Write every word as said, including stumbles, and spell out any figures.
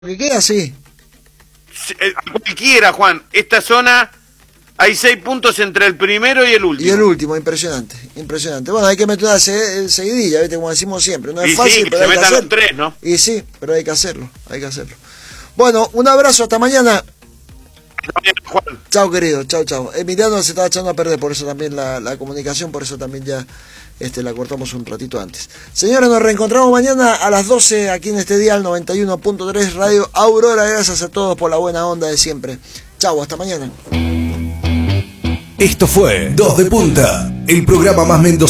que queda, sí. Cualquiera, Juan. Esta zona hay seis puntos entre el primero y el último. Y el último, impresionante, impresionante. Bueno, hay que meter una seguidilla, ¿viste? Como decimos siempre. No es y fácil, sí, pero que se hay que metan hacerlo. los tres, ¿no? Y sí, pero hay que hacerlo, hay que hacerlo. Bueno, un abrazo, hasta mañana. Hasta mañana, Juan. Chao, querido, chao, chao. Emiliano se estaba echando a perder, por eso también la, la comunicación, por eso también ya este, la cortamos un ratito antes. Señores, nos reencontramos mañana a las doce aquí en este dial noventa y uno punto tres Radio Aurora. Gracias a todos por la buena onda de siempre. Chao, hasta mañana. Esto fue Dos de Punta, el programa más mendocino